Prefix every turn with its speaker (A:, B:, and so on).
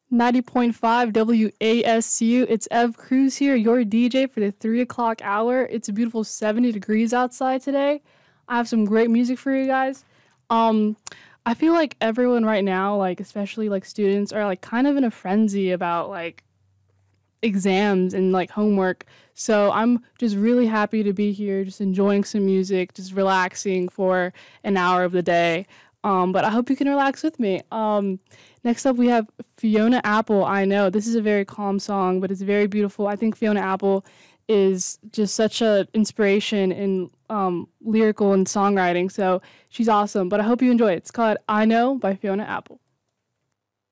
A: 90.5 WASU. It's Ev Cruz here, your DJ for the 3 o'clock hour. It's a beautiful 70 degrees outside today. I have some great music for you guys. Um, I feel like everyone right now, like especially like students, are like kind of in a frenzy about like exams and like homework. So I'm just really happy to be here, just enjoying some music, just relaxing for an hour of the day. But I hope you can relax with me. Next up, we have Fiona Apple. I know this is a very calm song, but it's very beautiful. I think Fiona Apple is just such a inspiration in lyrical and songwriting. So she's awesome. But I hope you enjoy it. It's called "I Know" by Fiona Apple.